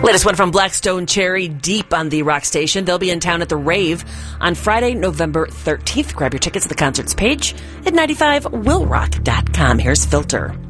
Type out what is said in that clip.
Latest one from Blackstone Cherry, deep on the rock station. They'll be in town at the Rave on Friday, November 13th. Grab your tickets at the concerts page at 95willrock.com. Here's Filter.